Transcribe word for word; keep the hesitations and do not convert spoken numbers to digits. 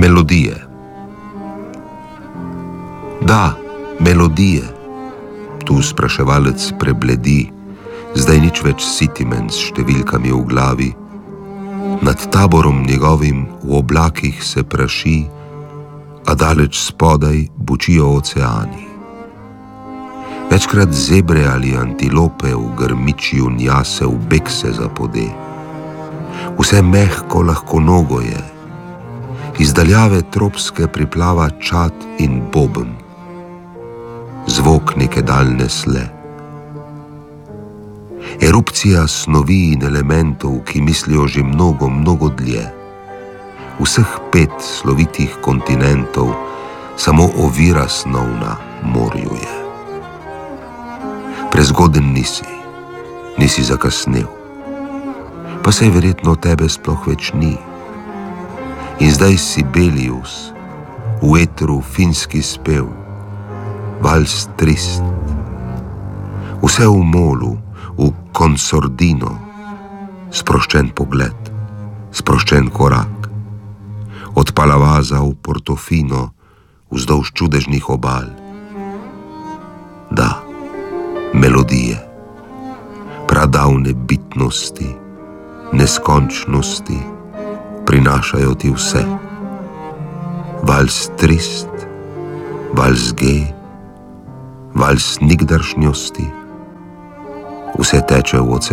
Melodije. Da, melodije. Tu spraševalec prebledi, zdaj nič več sitimen s številkami v glavi. Nad taborom njegovim v oblakih se praši, a daleč spodaj bučijo oceani. Večkrat zebre ali antilope v grmičju njase v beg se zapode. Vse mehko lahko nogo je, iz daljave tropske priplava čad in boben, zvok neke daljne sle. Erupcija snovi in elementov, ki mislijo že mnogo, mnogo dlje. Vseh pet slovitih kontinentov samo ovira snov na morju je. Prezgoden nisi, nisi zakasnel, pa saj verjetno tebe sploh več ni. In zdaj Sibelius, v etru finski spev, vals trist, vse v molu, v konsordino, sproščen pogled, sproščen korak, od Palavaza v Portofino, vzdolž čudežnih obal. Da, melodije, pradavne bitnosti, neskončnosti, prinašajo ti vse. Vals trist, vals ge, vals nikdaršnjosti, vse teče v oceanu.